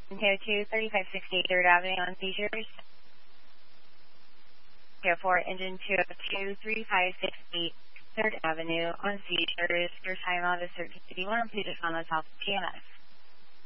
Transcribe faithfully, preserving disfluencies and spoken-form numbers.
Go to thirty-five sixty third Avenue on seizures. Go for engine two oh two three five six eight third Avenue on seizures. Your time out is thirteen fifty-one. Please respond on top of T M S.